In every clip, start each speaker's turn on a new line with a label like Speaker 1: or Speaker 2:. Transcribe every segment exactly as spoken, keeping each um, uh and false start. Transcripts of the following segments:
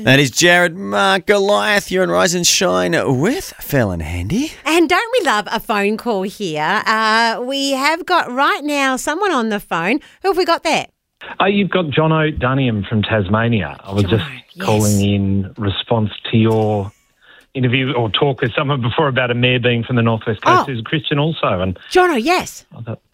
Speaker 1: That is Jared Mark Goliath. You're on Rise and Shine with Phil and Handy.
Speaker 2: And don't we love a phone call here? Uh, we have got right now someone on the phone. Who have we got there?
Speaker 3: Oh, you've got Jono Dunniam from Tasmania. I was
Speaker 2: Jono,
Speaker 3: just
Speaker 2: yes.
Speaker 3: calling in response to your interview or talk with someone before about a mayor being from the Northwest Coast
Speaker 2: Oh.
Speaker 3: who's a Christian also. And,
Speaker 2: Jono, yes.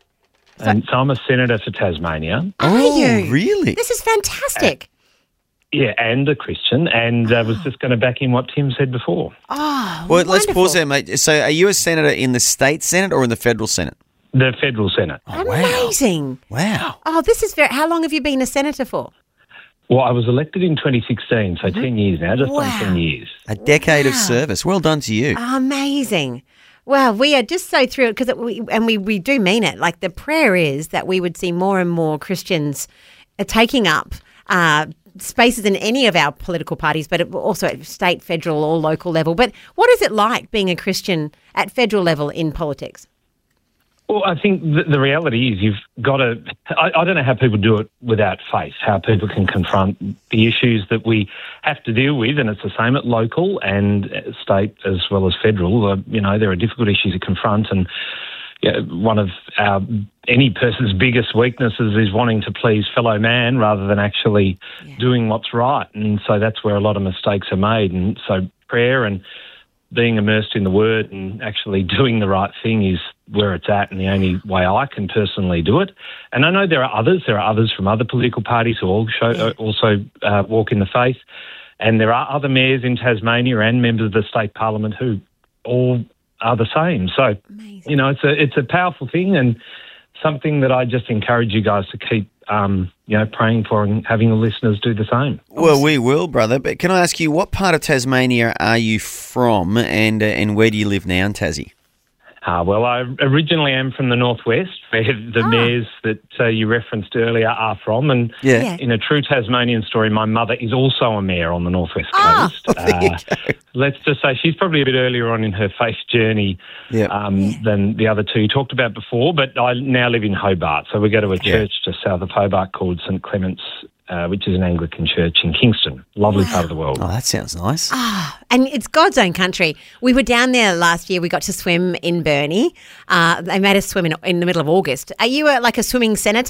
Speaker 3: and so I'm a senator for Tasmania.
Speaker 2: Are
Speaker 1: Oh,
Speaker 2: you?
Speaker 1: really?
Speaker 2: This is fantastic.
Speaker 3: Yeah, and a Christian, and I uh, was just going to back in what Tim said before.
Speaker 2: Oh,
Speaker 1: Well, let's
Speaker 2: wonderful.
Speaker 1: pause there, mate. So are you a senator in the state Senate or in the federal Senate?
Speaker 3: The federal Senate.
Speaker 1: Oh, wow.
Speaker 2: Amazing.
Speaker 1: Wow.
Speaker 2: Oh, this is very... How long have you been a senator for?
Speaker 3: Well, I was elected in twenty sixteen, so ten years now, just
Speaker 2: Wow.
Speaker 3: on ten years.
Speaker 1: A decade of
Speaker 2: Wow.
Speaker 1: service. Well done to you.
Speaker 2: Amazing. Well, we are just so thrilled because, we, and we, we do mean it. Like the prayer is that we would see more and more Christians uh, taking up uh, spaces in any of our political parties, but also at state, federal or local level. But what is it like being a Christian at federal level in politics?
Speaker 3: Well, I think the, the reality is you've got to... I, I don't know how people do it without faith, how people can confront the issues that we have to deal with, and it's the same at local and state as well as federal. Uh, you know, there are difficult issues to confront, and yeah, one of our any person's biggest weaknesses is wanting to please fellow man rather than actually
Speaker 2: Yeah.
Speaker 3: doing what's right. And so that's where a lot of mistakes are made. And so prayer and being immersed in the Word and actually doing the right thing is where it's at, and the only way I can personally do it. And I know there are others. There are others from other political parties who all show, uh, also uh, walk in the faith. And there are other mayors in Tasmania and members of the state parliament who all are the same. So,
Speaker 2: Amazing.
Speaker 3: you know, it's a it's a powerful thing, and something that I just encourage you guys to keep, um, you know, praying for and having the listeners do the same.
Speaker 1: Well, we will, brother. But can I ask you, what part of Tasmania are you from, and uh, and where do you live now in Tassie?
Speaker 3: Uh, well, I originally am from the Northwest, where the
Speaker 2: Ah.
Speaker 3: mayors that uh, you referenced earlier are from. And
Speaker 1: Yeah.
Speaker 2: Yeah.
Speaker 3: in a true Tasmanian story, my mother is also a mayor on the Northwest
Speaker 2: Ah.
Speaker 3: Coast. Uh, let's just say she's probably a bit earlier on in her faith journey
Speaker 1: Yeah.
Speaker 3: um,
Speaker 2: Yeah.
Speaker 3: than the other two you talked about before. But I now live in Hobart. So we go to a
Speaker 1: Yeah.
Speaker 3: church just south of Hobart called St Clement's, uh, which is an Anglican church in Kingston. Lovely part of the world.
Speaker 1: Oh, that sounds nice.
Speaker 2: Ah, and it's God's own country. We were down there last year. We got to swim in Burnie. Uh, they made us swim in, in the middle of August. Are you a, like a swimming senator?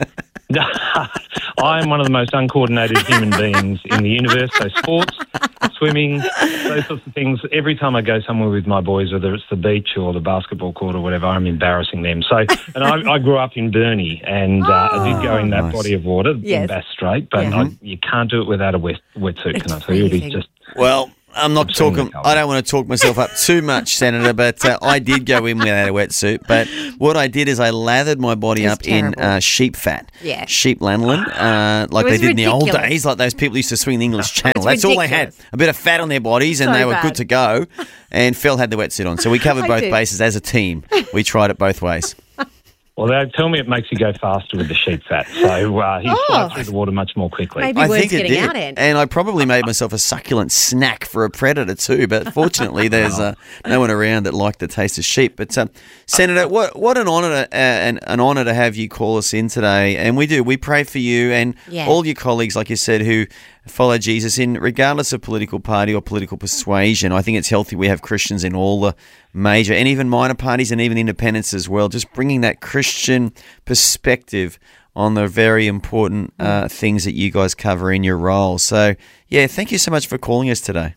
Speaker 3: I am one of the most uncoordinated human beings in the universe. So sports, swimming, those sorts of things. Every time I go somewhere with my boys, whether it's the beach or the basketball court or whatever, I'm embarrassing them. So, and I, I grew up in Burnie, and uh, I did go in that
Speaker 1: nice.
Speaker 3: body of water,
Speaker 2: Yes.
Speaker 3: in Bass Strait, but
Speaker 2: Yeah.
Speaker 3: I, you can't do it without a wet, wetsuit,
Speaker 2: It's
Speaker 3: can I tell you? It'd be
Speaker 2: freezing.
Speaker 3: just...
Speaker 1: Well, I'm not
Speaker 3: Extremely
Speaker 1: talking.
Speaker 3: cold.
Speaker 1: I don't want to talk myself up too much, Senator, but uh, I did go in without a wetsuit. But what I did is I lathered my body
Speaker 2: It's
Speaker 1: up in
Speaker 2: terrible.
Speaker 1: uh, sheep fat,
Speaker 2: Yeah.
Speaker 1: sheep lanolin, uh, like
Speaker 2: It
Speaker 1: they
Speaker 2: was
Speaker 1: did in the old
Speaker 2: ridiculous.
Speaker 1: days, like those people used to swing the English Channel.
Speaker 2: It's
Speaker 1: That's all they had,
Speaker 2: ridiculous.
Speaker 1: a bit of fat on their bodies, and
Speaker 2: So
Speaker 1: they were
Speaker 2: bad.
Speaker 1: good to go. And Phil had the wetsuit on, so we covered
Speaker 2: I
Speaker 1: both
Speaker 2: did.
Speaker 1: bases as a team. We tried it both ways.
Speaker 3: Well, they tell me it makes you go faster with the sheep fat, so uh, he
Speaker 2: Oh.
Speaker 3: slides through the water much more quickly.
Speaker 2: Maybe
Speaker 1: I
Speaker 2: words
Speaker 1: think it
Speaker 2: getting
Speaker 1: did,
Speaker 2: out in.
Speaker 1: and I probably made myself a succulent snack for a predator too. But fortunately, there's uh, no one around that liked the taste of sheep. But uh, Senator, what what an honour to, uh, an, an honour to have you call us in today, and we do. We pray for you and
Speaker 2: Yeah.
Speaker 1: all your colleagues, like you said, who follow Jesus in regardless of political party or political persuasion. I think it's healthy we have Christians in all the major and even minor parties and even independents as well, just bringing that Christian perspective on the very important uh, things that you guys cover in your role. So, yeah, thank you so much for calling us today.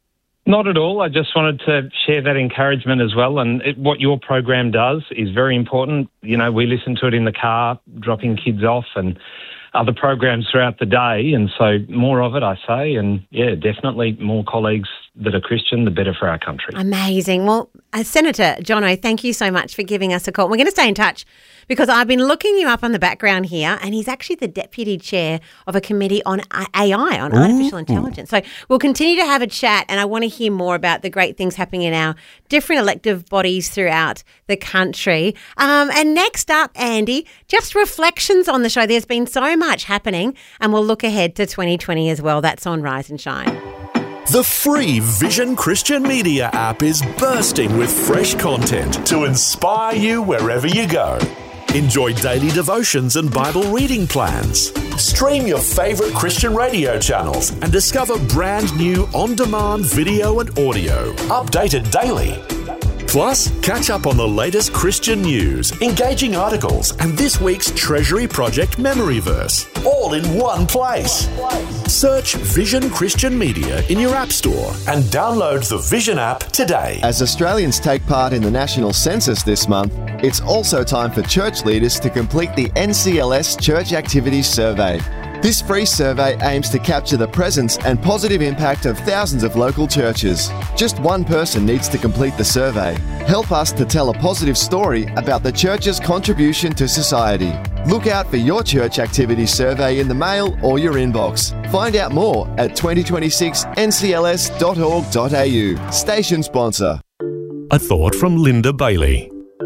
Speaker 3: Not at all. I just wanted to share that encouragement as well. And it, what your program does is very important. You know, we listen to it in the car, dropping kids off, and other programs throughout the day. And so more of it, I say. And yeah, definitely more colleagues that are Christian, the better for our country.
Speaker 2: Amazing. Well, uh, Senator Jono, thank you so much for giving us a call. We're going to stay in touch because I've been looking you up on the background here, and he's actually the deputy chair of a committee on A I, on artificial intelligence. So we'll continue to have a chat, and I want to hear more about the great things happening in our different elective bodies throughout the country. Um, and next up, Andy, just reflections on the show. There's been so much happening, and we'll look ahead to twenty twenty as well. That's on Rise and Shine.
Speaker 4: The free Vision Christian Media app is bursting with fresh content to inspire you wherever you go. Enjoy daily devotions and Bible reading plans. Stream your favourite Christian radio channels and discover brand new on-demand video and audio, updated daily. Plus, catch up on the latest Christian news, engaging articles, and this week's Treasury Project Memory Verse, all in one place. Search Vision Christian Media in your App Store and download the Vision app today.
Speaker 5: As Australians take part in the national census this month, it's also time for church leaders to complete the N C L S Church Activities Survey. This free survey aims to capture the presence and positive impact of thousands of local churches. Just one person needs to complete the survey. Help us to tell a positive story about the church's contribution to society. Look out for your church activity survey in the mail or your inbox. Find out more at twenty twenty-six N C L S dot org dot A U. Station sponsor.
Speaker 4: A thought from Linda Bailey.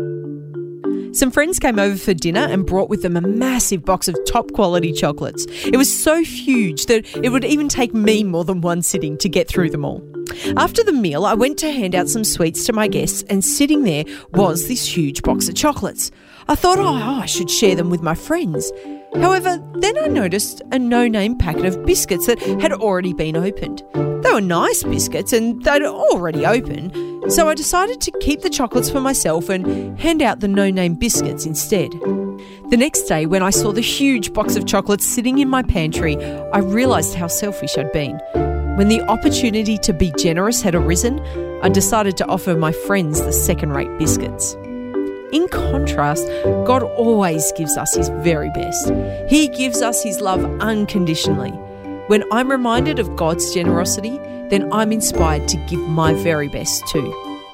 Speaker 6: Some friends came over for dinner and brought with them a massive box of top quality chocolates. It was so huge that it would even take me more than one sitting to get through them all. After the meal, I went to hand out some sweets to my guests, and sitting there was this huge box of chocolates. I thought, oh, I should share them with my friends. However, then I noticed a no-name packet of biscuits that had already been opened. They were nice biscuits and they'd already opened, so I decided to keep the chocolates for myself and hand out the no-name biscuits instead. The next day, when I saw the huge box of chocolates sitting in my pantry, I realised how selfish I'd been. When the opportunity to be generous had arisen, I decided to offer my friends the second-rate biscuits. In contrast, God always gives us His very best. He gives us His love unconditionally. When I'm reminded of God's generosity, then I'm inspired to give my very best too.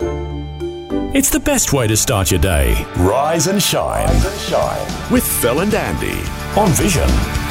Speaker 4: It's the best way to start your day. Rise and shine. Rise and shine. With Phil and Andy on Vision.